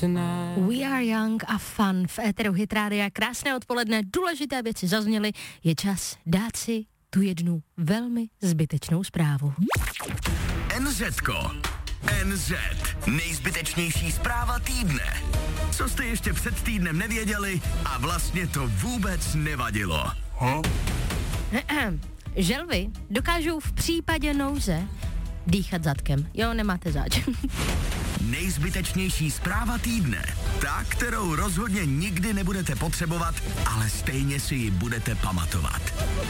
We are young a fun v éteru Hit Rádia. Krásné odpoledne, důležité věci zazněly. Je čas dát si tu jednu velmi zbytečnou zprávu. NZko. NZ. Nejzbytečnější zpráva týdne. Co jste ještě před týdnem nevěděli a vlastně to vůbec nevadilo. Želvy dokážou v případě nouze dýchat zadkem. Jo, nemáte zač. Nejzbytečnější zpráva týdne. Ta, kterou rozhodně nikdy nebudete potřebovat, ale stejně si ji budete pamatovat.